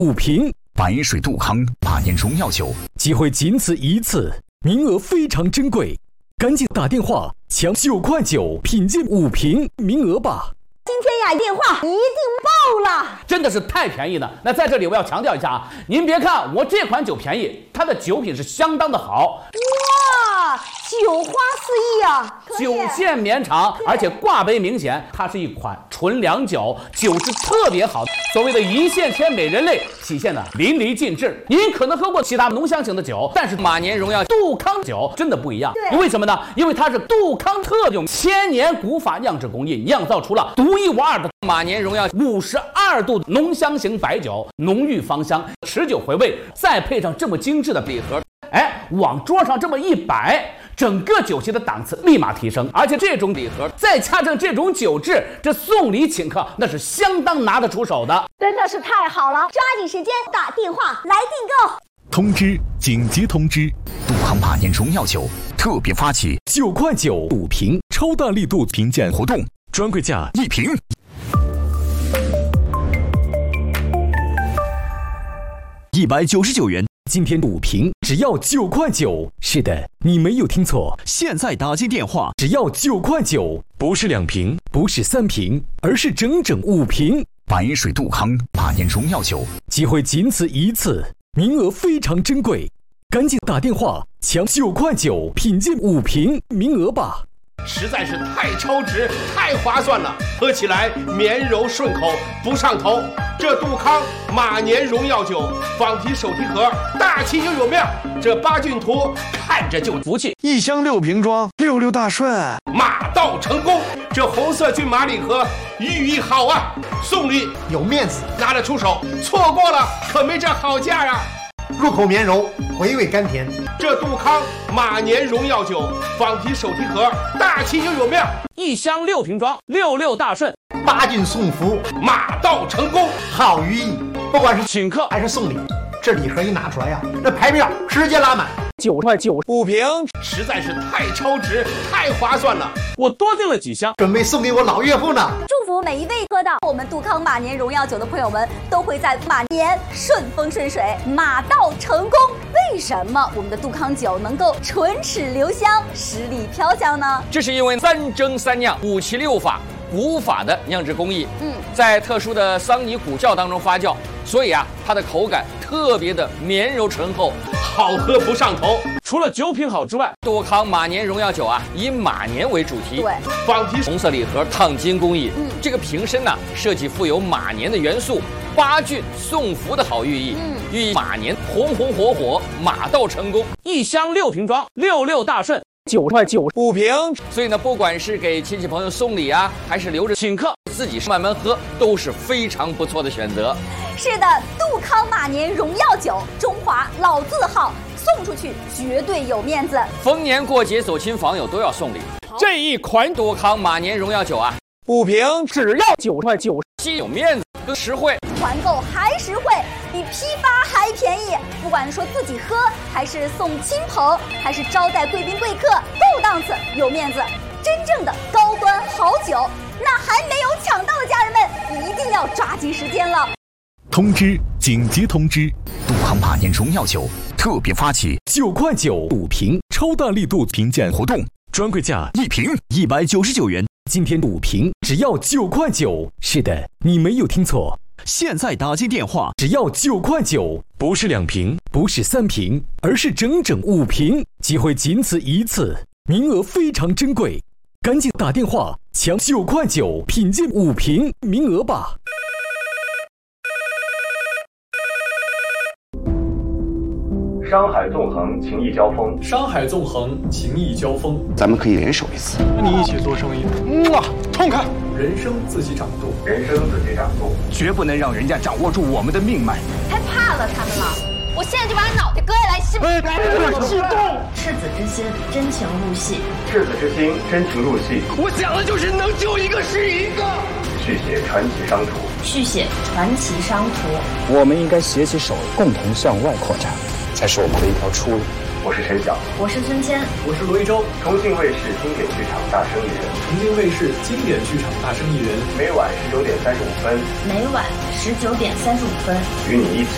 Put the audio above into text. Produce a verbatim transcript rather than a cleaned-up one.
五瓶白水杜康马年荣耀酒， 机会仅此一次，名额非常珍贵，赶紧打电话抢九块九品鉴五瓶名额吧。 今天呀，电话一定爆了， 真的是太便宜了。那在这里我要强调一下啊，您别看我这款酒便宜，它的酒品是相当的好。 哇，酒花四溢啊， 酒线绵长，而且挂杯明显，它是一款纯粮酒，酒质特别好。所谓的一线天美人类体现的淋漓尽致。您可能喝过其他浓香型的酒，但是马年荣耀杜康酒真的不一样。为什么呢？因为它是杜康特用千年古法酿制工艺酿造出了独一无二的马年荣耀五十二度浓香型白酒，浓郁芳香，持久回味，再配上这么精致的礼盒，哎，往桌上这么一摆，整个酒席的档次立马提升。而且这种礼盒再加上这种酒质，这送礼请客那是相当拿得出手的， 真的是太好了！抓紧时间打电话来订购。 通知！紧急通知！杜康马年荣耀酒特别发起九块九五瓶超大力度品鉴活动， 专柜价一瓶一百九十九元。 今天五瓶只要九块九，是的，你没有听错， 现在打进电话只要九块九，不是两瓶，不是三瓶，而是整整五瓶白水杜康马年荣耀酒， 机会仅此一次，名额非常珍贵，赶紧打电话抢九块九品鉴五瓶名额吧。 实在是太超值，太划算了，喝起来绵柔顺口，不上头。这杜康马年荣耀酒仿提手提盒，大气又有面，这八骏图看着就服气。 一箱六瓶装，六六大顺， 马到成功。这红色骏马礼盒寓意好啊，送礼有面子， 拿得出手，错过了可没这好价啊。 入口绵柔，回味甘甜。 这杜康马年荣耀酒仿提手提盒，大气又有面， 一箱六瓶装，六六大顺， 八骏送福， 马到成功， 好寓意。不管是请客还是送礼，这礼盒一拿出来呀，那排票直接拉满。 九块九五瓶， 实在是太超值，太划算了。 我多订了几箱， 准备送给我老岳父呢。 祝福每一位喝到我们杜康马年荣耀酒的朋友们，都会在马年顺风顺水，马到成功。为什么我们的杜康酒能够唇齿留香，十里飘香呢？ 这是因为三蒸三酿五七六法古法的酿制工艺， 嗯， 在特殊的桑尼古窖当中发酵，所以啊，它的口感特别的绵柔醇厚， 好喝不上头。 除了酒品好之外， 杜康马年荣耀酒啊，以马年为主题， 对， 仿提红色礼盒烫金工艺， 嗯， 这个瓶身呢、啊、设计富有马年的元素，八骏送福的好寓意， 嗯， 寓意马年红红火火，马到成功。 一箱六瓶装，六六大顺。 九块九五瓶， 所以呢，不管是给亲戚朋友送礼啊，还是留着请客，自己慢慢喝，都是非常不错的选择。 是的，杜康马年荣耀酒，中华老字号，送出去绝对有面子。 逢年过节走亲访友都要送礼。这一款杜康马年荣耀酒啊， 五瓶只要九块九， 既有面子又实惠， 团购还实惠，比批发还便宜。不管说自己喝，还是送亲朋，还是招待贵宾贵客，够档次有面子。真正的高端好酒，那还没有抢到的家人们，一定要抓紧时间了。 通知！紧急通知！杜康马年荣耀酒特别发起九块九五瓶超大力度品鉴活动，专柜价一瓶一百九十九元。 今天五瓶只要九块九，是的，你没有听错， 现在打进电话只要九块九，不是两瓶，不是三瓶，而是整整五瓶，机会仅此一次，名额非常珍贵，赶紧打电话抢九块九品鉴五瓶名额吧。 山海纵横，情谊交锋。 山海纵横，情谊交锋。 咱们可以联手一次， 和你一起做生意。 哇，痛快！ 人生自己掌舵， 人生自己掌舵， 绝不能让人家掌握住我们的命脉。 太怕了他们了，我现在就把你脑袋割下来吃。 激动！ 赤子之心，真情入戏。 赤子之心，真情入戏。 我想的就是能救一个是一个。 续写传奇商图， 续写传奇商图。 我们应该携起手，共同向外扩展。才是我们的一条出路。 我是陈晓， 我是孙谦， 我是罗一舟。 重庆卫视经典剧场大声艺人， 重庆卫视经典剧场大声艺人， 每晚十九点三十五分， 每晚十九点三十五分， 与你一起